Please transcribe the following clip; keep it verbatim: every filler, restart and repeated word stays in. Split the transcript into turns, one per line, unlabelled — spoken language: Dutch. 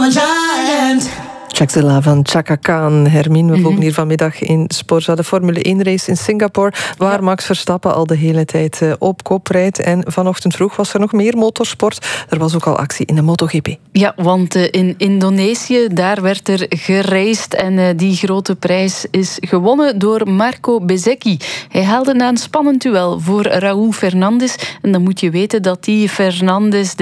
a giant.
Jaxela van Chaka Khan. Hermine, we
Mhm.
volgen hier vanmiddag in Sporza de Formule één race in Singapore, waar
Ja.
Max Verstappen al de hele tijd eh, op kop rijdt. En vanochtend vroeg was er nog meer motorsport. Er was ook al actie in de MotoGP.
Ja, want uh, in Indonesië, daar werd er geraced en uh, die grote prijs is gewonnen door Marco Bezzecchi. Hij haalde na een spannend duel voor Raúl Fernandez. En dan moet je weten dat die Fernandez